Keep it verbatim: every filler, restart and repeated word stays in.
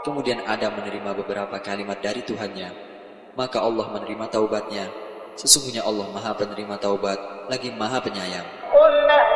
kemudian Adam menerima beberapa kalimat dari Tuhannya, maka Allah menerima taubatnya. Sesungguhnya Allah Maha Penerima Taubat, lagi Maha Penyayang.